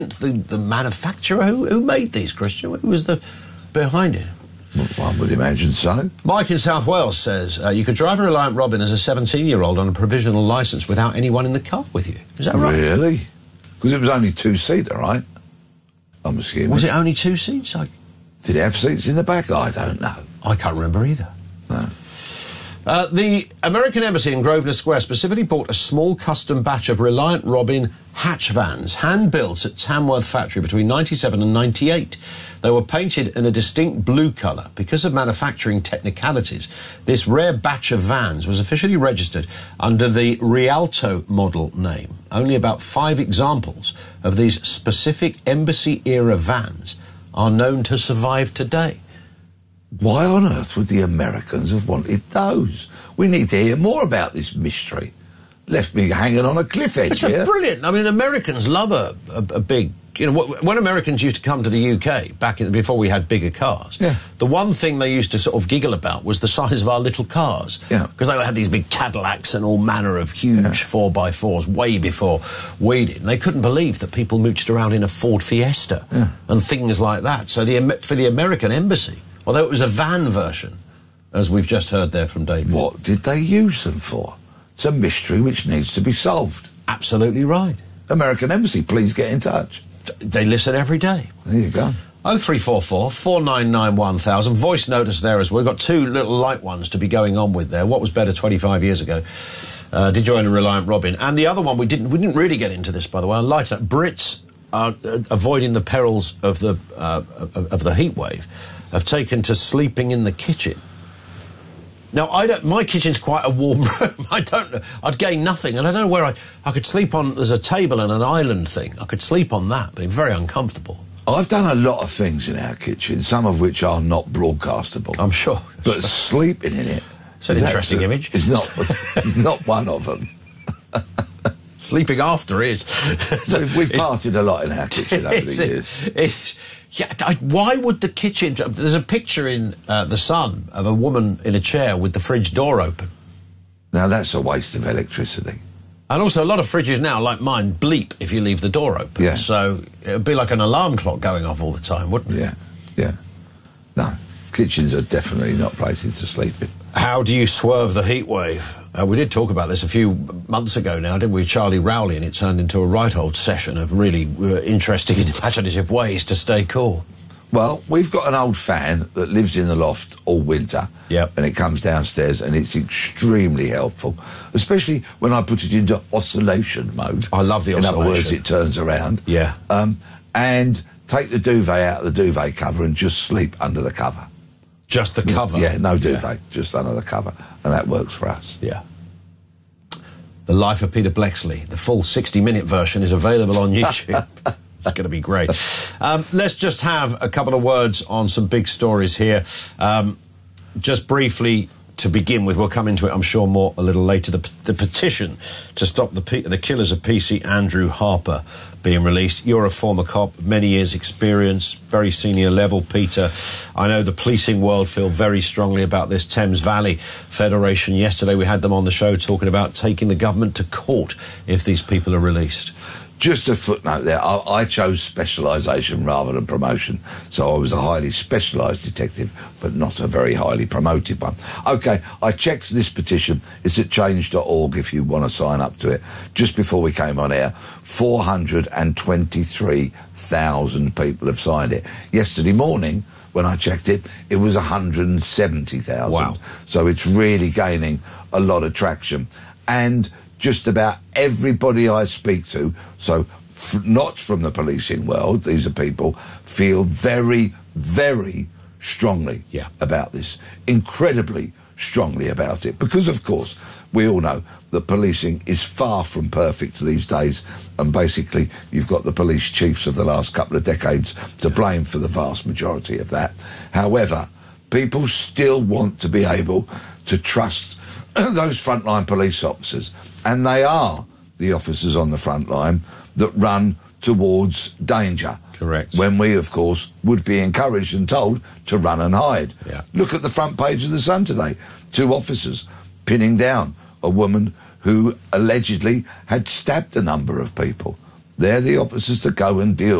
the manufacturer? Who made these, Christian? Who was the behind it? Well, one would imagine so. Mike in South Wales says you could drive a Reliant Robin as a 17-year-old on a provisional licence without anyone in the car with you. Is that right? Really? Because it was only two-seater, right? I'm assuming. Was it only 2 seats? Did it have seats in the back? I don't know. I can't remember either. No. The American Embassy in Grosvenor Square specifically bought a small custom batch of Reliant Robin hatch vans, hand-built at Tamworth factory between 97 and 98. They were painted in a distinct blue colour. Because of manufacturing technicalities, this rare batch of vans was officially registered under the Rialto model name. Only about 5 examples of these specific Embassy-era vans are known to survive today. Why on earth would the Americans have wanted those? We need to hear more about this mystery. Left me hanging on a cliff edge here. It's brilliant. I mean, Americans love a big... You know, when Americans used to come to the UK, before we had bigger cars, the one thing they used to sort of giggle about was the size of our little cars. Because they had these big Cadillacs and all manner of huge 4x4s way before we did. And they couldn't believe that people mooched around in a Ford Fiesta and things like that. So for the American Embassy, although it was a van version, as we've just heard there from David. What did they use them for? It's a mystery which needs to be solved. Absolutely right. American Embassy, please get in touch. They listen every day. There you go. 0344 499 1000. Voice notice there as well. We've got 2 little light ones to be going on with there. What was better 25 years ago? Did you own a Reliant Robin? And the other one, we didn't really get into this, by the way. On lighter, Brits are avoiding the perils of the heat wave, have taken to sleeping in the kitchen. Now, my kitchen's quite a warm room. I don't know. I'd gain nothing, and I don't know where I could sleep on. There's a table and an island thing. I could sleep on that, but it's very uncomfortable. I've done a lot of things in our kitchen, some of which are not broadcastable. I'm sure. But sleeping in it... It's an interesting image. It's not one of them. Sleeping after is. We've parted a lot in our kitchen over the years. Why would the kitchen... There's a picture in The Sun of a woman in a chair with the fridge door open. Now, that's a waste of electricity. And also, a lot of fridges now, like mine, bleep if you leave the door open. Yeah. So it would be like an alarm clock going off all the time, wouldn't it? Yeah. No, kitchens are definitely not places to sleep in. How do you swerve the heat wave? We did talk about this a few months ago now, didn't we? Charlie Rowley, and it turned into a right old session of really interesting and imaginative ways to stay cool. Well, we've got an old fan that lives in the loft all winter. Yep. And it comes downstairs, and it's extremely helpful, especially when I put it into oscillation mode. I love the oscillation. In other words, it turns around. Yeah. And take the duvet out of the duvet cover and just sleep under the cover. Just the cover? Yeah, no duvet, just under the cover. And that works for us. Yeah. The Life of Peter Bleksley, the full 60-minute version, is available on YouTube. It's going to be great. Let's just have a couple of words on some big stories here. Just briefly, to begin with, we'll come into it, I'm sure, more a little later. The petition to stop the killers of PC Andrew Harper being released. You're a former cop, many years' experience, very senior level, Peter. I know the policing world feel very strongly about this. Thames Valley Federation, yesterday we had them on the show talking about taking the government to court if these people are released. Just a footnote there, I chose specialisation rather than promotion, so I was a highly specialised detective, but not a very highly promoted one. OK, I checked this petition. It's at change.org if you want to sign up to it. Just before we came on air, 423,000 people have signed it. Yesterday morning, when I checked it, it was 170,000. Wow. So it's really gaining a lot of traction. And just about everybody I speak to, so not from the policing world, these are people, feel very, very strongly about this. Incredibly strongly about it. Because, of course, we all know that policing is far from perfect these days, and basically you've got the police chiefs of the last couple of decades to blame for the vast majority of that. However, people still want to be able to trust those frontline police officers, and they are the officers on the front line that run towards danger. Correct. When we, of course, would be encouraged and told to run and hide. Yeah. Look at the front page of the Sun today. 2 officers pinning down a woman who allegedly had stabbed a number of people. They're the officers to go and deal